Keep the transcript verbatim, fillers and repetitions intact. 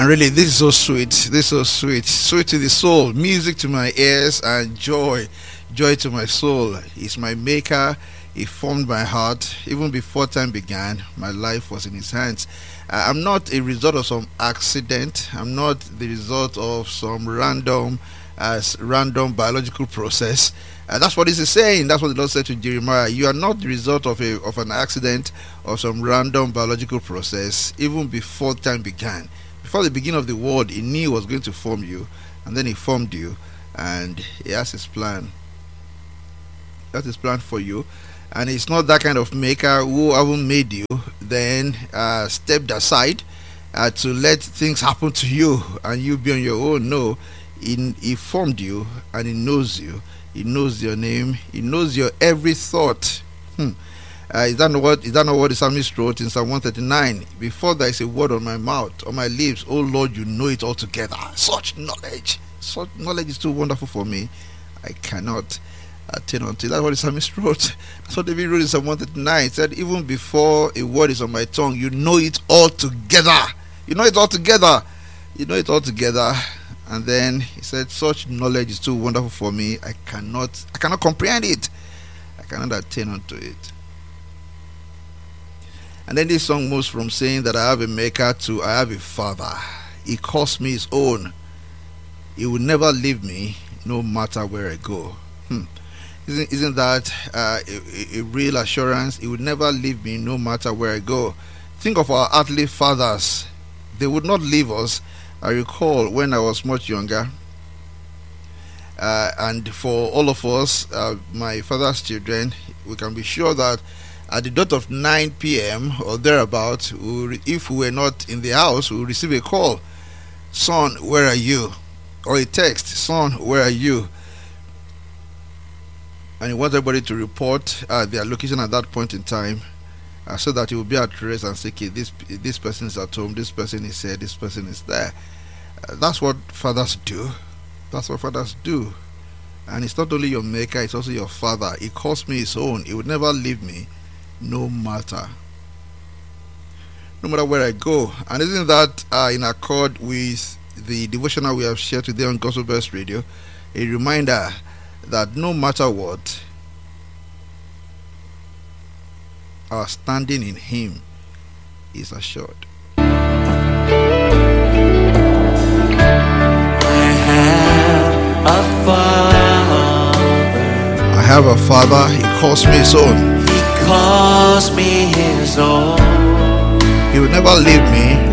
And really, this is so sweet. This is so sweet. Sweet to the soul. Music to my ears and joy. Joy to my soul. He's my maker. He formed my heart. Even before time began, my life was in his hands. Uh, I'm not a result of some accident. I'm not the result of some random as random biological process. Uh, that's what this is saying. That's what the Lord said to Jeremiah. You are not the result of a of an accident or some random biological process. Even before time began, before the beginning of the world, he knew he was going to form you, and then he formed you, and he has his plan. That's his plan for you. And it's not that kind of maker who haven't made you then uh, stepped aside uh, to let things happen to you and you be on your own. No, he, he formed you and he knows you. He knows your name. He knows your every thought. Hmm. Uh, is that not what is that not what the psalmist wrote in Psalm one thirty-nine? Before there is a word on my mouth, on my lips, oh Lord, you know it all together. Such knowledge, such knowledge is too wonderful for me. I cannot attain unto. That's what the psalmist wrote. That's what David wrote in Psalm one thirty-nine. He said, even before a word is on my tongue, you know it all together. You know it all together. You know it all together. And then he said, such knowledge is too wonderful for me. I cannot, I cannot comprehend it. I cannot attain unto it. And then this song moves from saying that I have a maker to I have a father. He calls me his own. He will never leave me, no matter where I go. Hmm. Isn't, isn't that uh, a, a real assurance? He would never leave me, no matter where I go. Think of our earthly fathers. They would not leave us. I recall when I was much younger, uh, and for all of us, uh, my father's children, we can be sure that at the dot of nine p.m. or thereabout, we re- if we were not in the house, we would receive a call. Son, where are you? Or a text, son, where are you? And he wants everybody to report uh, their location at that point in time, uh, so that he will be at rest and say, okay, this this person is at home, this person is here, this person is there. Uh, that's what fathers do. That's what fathers do. And it's not only your maker, it's also your father. He calls me his own. He would never leave me, no matter. No matter where I go. And isn't that uh, in accord with the devotional we have shared today on Gospel Bells Radio? A reminder that no matter what, our standing in him is assured. I have a father. I have a father, he calls me his own. He calls me his own. He will never leave me,